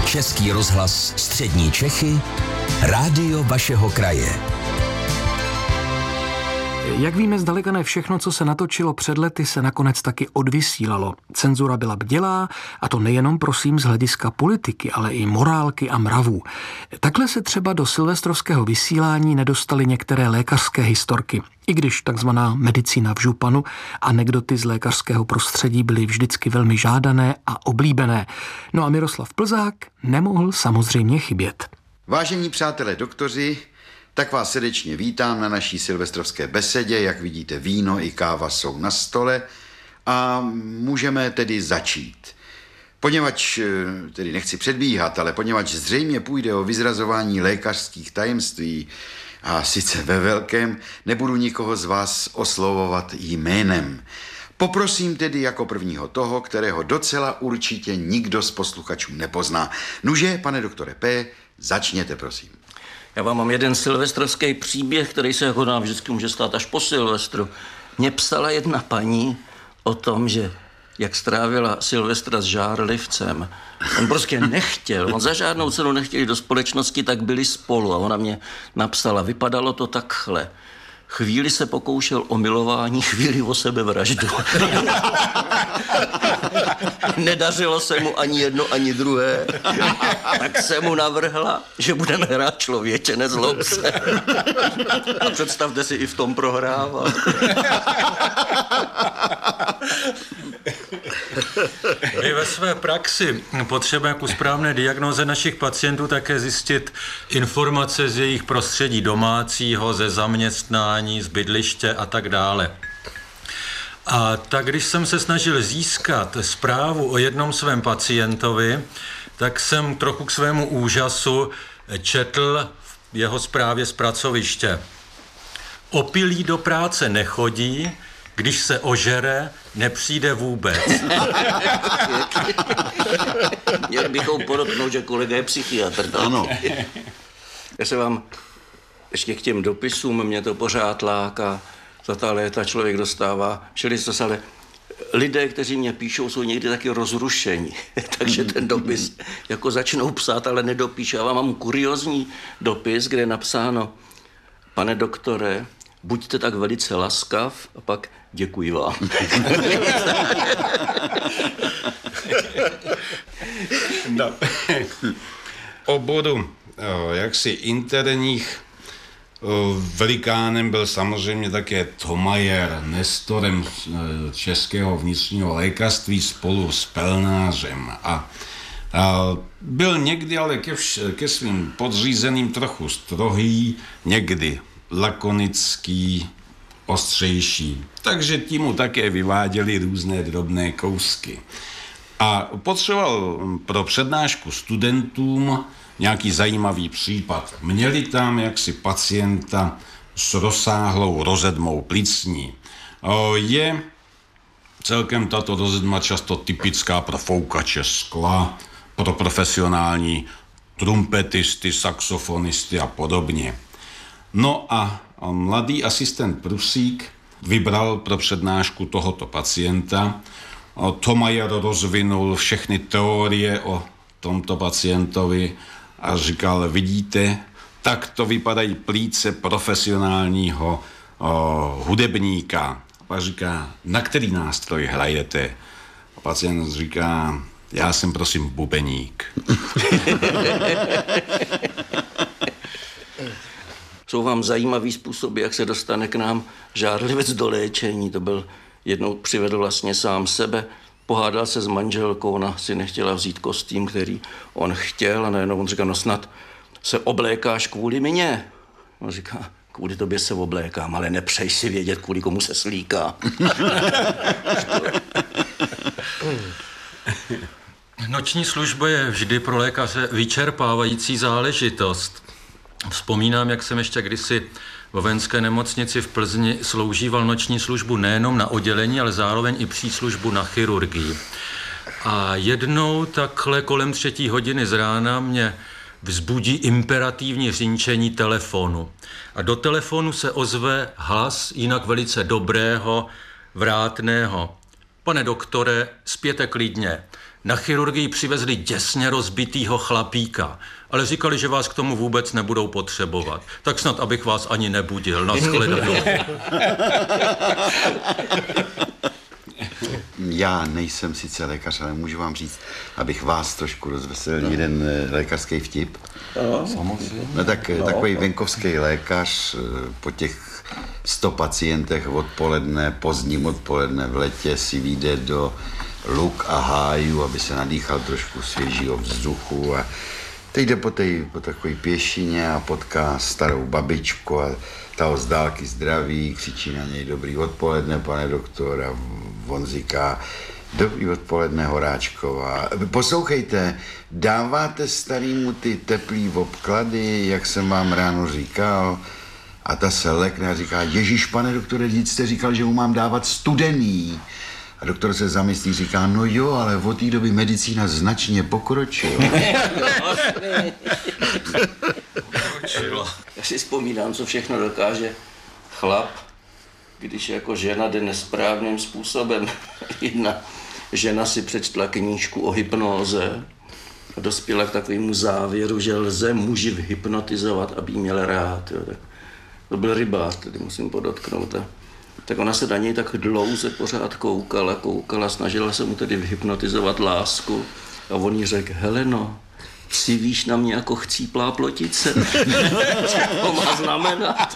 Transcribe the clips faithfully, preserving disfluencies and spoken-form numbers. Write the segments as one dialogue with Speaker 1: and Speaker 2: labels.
Speaker 1: Český rozhlas Střední Čechy, rádio vašeho kraje.
Speaker 2: Jak víme, zdaleka ne všechno, co se natočilo před lety, se nakonec taky odvysílalo. Cenzura byla bdělá, a to nejenom prosím z hlediska politiky, ale i morálky a mravů. Takhle se třeba do silvestrovského vysílání nedostaly některé lékařské historky. I když takzvaná medicína v županu, anekdoty z lékařského prostředí byly vždycky velmi žádané a oblíbené. No a Miroslav Plzák nemohl samozřejmě chybět.
Speaker 3: Vážení přátelé doktoři, tak vás srdečně vítám na naší silvestrovské besedě. Jak vidíte, víno i káva jsou na stole a můžeme tedy začít. Poněvadž, tedy nechci předbíhat, ale poněvadž zřejmě půjde o vyzrazování lékařských tajemství, a sice ve velkém, nebudu nikoho z vás oslovovat jménem. Poprosím tedy jako prvního toho, kterého docela určitě nikdo z posluchačů nepozná. Nuže, pane doktore P., začněte, prosím.
Speaker 4: Já vám mám jeden silvestrovský příběh, který se jako nám vždycky může stát až po Silvestru. Mně psala jedna paní o tom, že jak strávila Silvestra s žárlivcem. On prostě nechtěl, on za žádnou cenu nechtěl do společnosti, tak byli spolu. A ona mě napsala, vypadalo to takhle. Chvíli se pokoušel o milování, chvíli o sebevraždu. Nedařilo se mu ani jedno, ani druhé. Tak se mu navrhla, že budeme hrát Člověče, nezlob se. A představte si, i v tom prohrával.
Speaker 5: My ve své praxi potřebujeme ku správné diagnóze našich pacientů také zjistit informace z jejich prostředí domácího, ze zaměstnání, z bydliště a tak dále. A tak když jsem se snažil získat zprávu o jednom svém pacientovi, tak jsem trochu k svému úžasu četl v jeho zprávě z pracoviště. Opilý do práce nechodí, když se ožere, nepřijde vůbec.
Speaker 4: Měli bychom podotknout, že kolega je psychiatr.
Speaker 3: Ano.
Speaker 4: Já se vám ještě k těm dopisům, mě to pořád láká. Za ta léta člověk dostává všelico, ale lidé, kteří mě píšou, jsou někdy taky rozrušení. Takže ten dopis jako začnou psát, ale nedopíše. Já vám mám kuriózní dopis, kde je napsáno: pane doktore, buďte tak velice laskav, a pak děkuji vám.
Speaker 6: No. O bodu jaksi interních velikánem byl samozřejmě také Thomayer, nestorem českého vnitřního lékařství spolu s Pelnářem. A, a byl někdy ale ke, vš- ke svým podřízeným trochu strohý, někdy lakonický, ostřejší. Takže tím mu také vyváděli různé drobné kousky. A potřeboval pro přednášku studentům nějaký zajímavý případ. Měli tam jaksi pacienta s rozsáhlou rozedmou plicní. Je celkem tato rozedma často typická pro foukače skla, pro profesionální trumpetisty, saxofonisty a podobně. No a mladý asistent Prusík vybral pro přednášku tohoto pacienta. Thomayer rozvinul všechny teorie o tomto pacientovi a říkal, vidíte, tak to vypadají plíce profesionálního o, hudebníka. A říká, na který nástroj hrajete? A pacient říká, já jsem prosím bubeník.
Speaker 4: Jsou vám zajímavý způsoby, jak se dostane k nám žárlivec do léčení. To byl, jednou přivedl vlastně sám sebe, pohádal se s manželkou, ona si nechtěla vzít kostým, který on chtěl, a najednou on říká, no snad se oblékáš kvůli mně. On říká, kvůli tobě se oblékám, ale nepřej si vědět, kvůli komu se slíká.
Speaker 5: Noční služba je vždy pro lékaře vyčerpávající záležitost. Vzpomínám, jak jsem ještě kdysi v vojenské nemocnici v Plzni sloužíval noční službu nejenom na oddělení, ale zároveň i příslužbu na chirurgii. A jednou takhle kolem třetí hodiny z rána mě vzbudí imperativní řinčení telefonu. A do telefonu se ozve hlas jinak velice dobrého, vrátného. Pane doktore, spěte klidně. Na chirurgii přivezli děsně rozbitýho chlapíka, ale říkali, že vás k tomu vůbec nebudou potřebovat. Tak snad, abych vás ani nebudil. Nashledanou.
Speaker 3: Já nejsem sice lékař, ale můžu vám říct, abych vás trošku rozveselil, no. jeden lékařský vtip.
Speaker 4: No, samozřejmě.
Speaker 3: No tak no. Takový venkovský lékař po těch sto pacientech odpoledne, pozdním odpoledne v letě si vyjde do luk a háju, aby se nadýchal trošku svěžího vzduchu a teď jde po, tej, po takové pěšině a potká starou babičku a ta ho z dálky zdraví, křičí na něj dobrý odpoledne, pane doktor, a on říká dobrý odpoledne, Horáčková. Poslouchejte, dáváte starýmu ty teplý obklady, jak jsem vám ráno říkal? A ta se lekne a říká, ježíš, pane doktore, vždyť jste říkal, že mu mám dávat studený. A doktor se zamyslí, říká, no jo, ale od té doby medicína značně pokročila.
Speaker 4: Já si vzpomínám, co všechno dokáže chlap, když jako žena jde nesprávným způsobem. Jedna žena si přečtla knížku o hypnóze a dospěla k takovému závěru, že lze muži hypnotizovat, aby jí měl rád. Jo. Tak to byl rybář, tedy musím podotknout. A tak ona se na něj tak dlouze pořád koukala, koukala, snažila se mu tedy hypnotizovat lásku a on jí řekl, Heleno, civíš na mě jako chcíplá plotice. Co to má znamenat?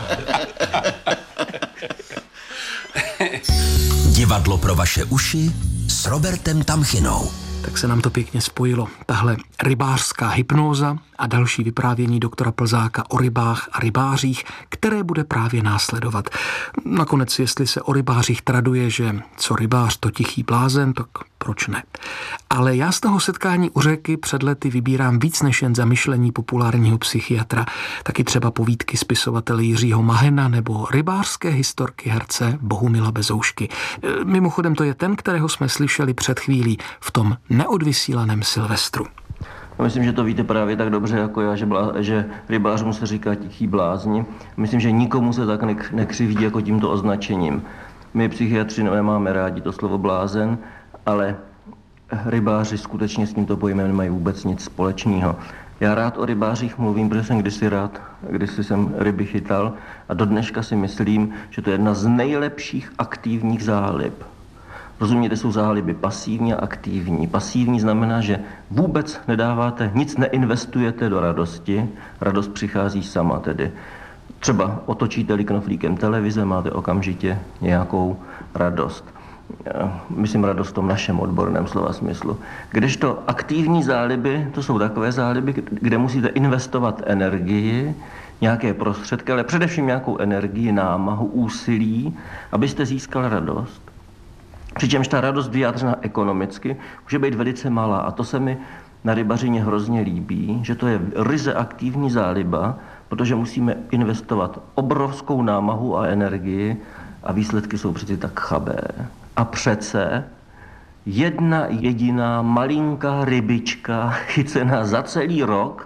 Speaker 1: Divadlo pro vaše uši s Robertem Tamchinou.
Speaker 2: Tak se nám to pěkně spojilo. Tahle rybářská hypnóza a další vyprávění doktora Plzáka o rybách a rybářích, které bude právě následovat. Nakonec, jestli se o rybářích traduje, že co rybář, to tichý blázen, tak proč ne? Ale já z toho setkání u řeky před lety vybírám víc než jen zamyšlení populárního psychiatra, taky třeba povídky spisovatele Jiřího Mahena nebo rybářské historky herce Bohumila Bezoušky. Mimochodem to je ten, kterého jsme slyšeli před chvílí v tom neodvysílaném Silvestru.
Speaker 7: Myslím, že to víte právě tak dobře jako já, že, blá, že rybářům se říká tichý blázni. Myslím, že nikomu se tak nekřivdí jako tímto označením. My psychiatři nemáme rádi to slovo blázen, ale rybáři skutečně s tímto pojmem nemají vůbec nic společného. Já rád o rybářích mluvím, protože jsem kdysi rád, kdysi jsem ryby chytal a do dneška si myslím, že to je jedna z nejlepších aktivních zálib. Rozumějte, jsou záliby pasivní a aktivní. Pasivní znamená, že vůbec nedáváte, nic neinvestujete do radosti, radost přichází sama tedy. Třeba otočíte-li knoflíkem televize, máte okamžitě nějakou radost. Myslím radost v tom našem odborném slova smyslu. Kdežto aktivní záliby, to jsou takové záliby, kde musíte investovat energii, nějaké prostředky, ale především nějakou energii, námahu, úsilí, abyste získal radost. Přičemž ta radost vyjádřená ekonomicky může být velice malá a to se mi na rybařině hrozně líbí, že to je ryze aktivní záliba, protože musíme investovat obrovskou námahu a energii a výsledky jsou přeci tak chabé. A přece jedna jediná malinká rybička chycená za celý rok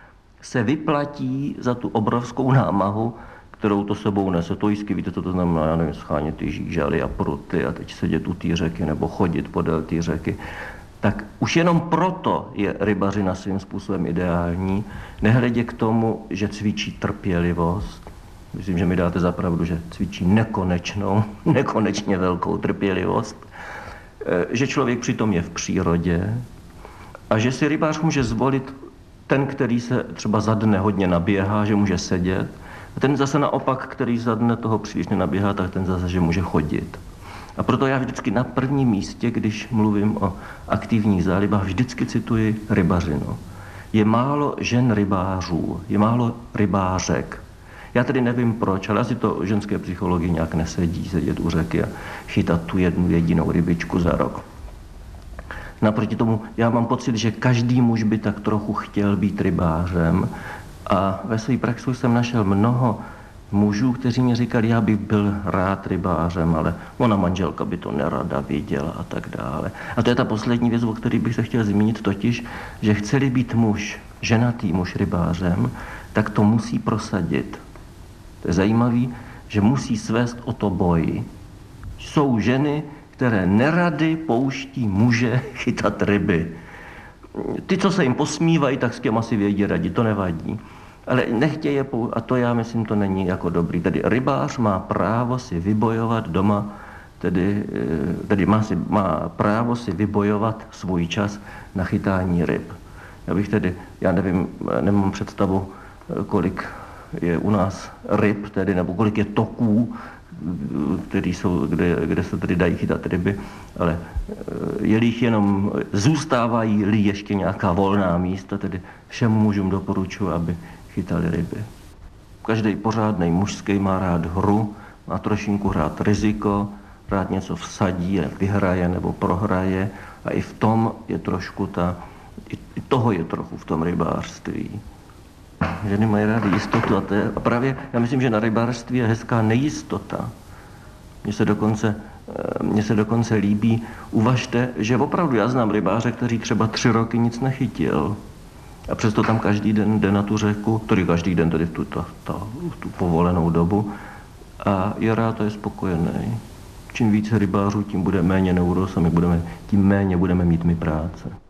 Speaker 7: se vyplatí za tu obrovskou námahu, kterou to sebou nese. To jistě víte, co to znamená, já nevím, schánět ty žížaly a pruty a teď sedět u té řeky nebo chodit podél té řeky. Tak už jenom proto je rybařina svým způsobem ideální, nehledě k tomu, že cvičí trpělivost. Myslím, že mi dáte za pravdu, že cvičí nekonečnou, nekonečně velkou trpělivost, že člověk přitom je v přírodě a že si rybář může zvolit ten, který se třeba za dne hodně naběhá, že může sedět, a ten zase naopak, který za dne toho příliš nenaběhá, tak ten zase, že může chodit. A proto já vždycky na prvním místě, když mluvím o aktivních zálibách, vždycky cituji rybařinu. Je málo žen rybářů, je málo rybářek. Já tedy nevím proč, ale asi to ženské psychologii nějak nesedí, sedět u řeky a chytat tu jednu jedinou rybičku za rok. Naproti tomu já mám pocit, že každý muž by tak trochu chtěl být rybářem a ve své praxi jsem našel mnoho mužů, kteří mi říkali, já bych byl rád rybářem, ale ona manželka by to nerada viděla a tak dále. A to je ta poslední věc, o které bych se chtěl zmínit, totiž, že chce-li být muž, ženatý muž rybářem, tak to musí prosadit. To je zajímavý, že musí svést o to boj. Jsou ženy, které nerady pouští muže chytat ryby. Ty, co se jim posmívají, tak s těm asi vědí radi, to nevadí. Ale nechtějí je pou... a to já myslím, to není jako dobrý. Tedy rybář má právo si vybojovat doma, tedy, tedy má, si, má právo si vybojovat svůj čas na chytání ryb. Já bych tedy, já nevím, nemám představu, kolik je u nás ryb, tedy, nebo kolik je toků, který jsou, kde, kde se tedy dají chytat ryby, ale jelích jenom zůstávají-li ještě nějaká volná místa, tedy všem mužům doporučuji, aby chytali ryby. Každý pořádný mužský má rád hru, má trošinku rád riziko, rád něco vsadí, vyhraje nebo prohraje a i v tom je trošku ta, i toho je trochu v tom rybářství. Ženy mají rády jistotu a, to je, a právě já myslím, že na rybářství je hezká nejistota. Mně se dokonce, mně se dokonce líbí, uvažte, že opravdu já znám rybáře, který třeba tři roky nic nechytil. A přesto tam každý den jde na tu řeku, který každý den tedy v tu, ta, ta, tu povolenou dobu a je rád a je spokojený. Čím více rybářů, tím bude méně neuros a my budeme, tím méně budeme mít my práce.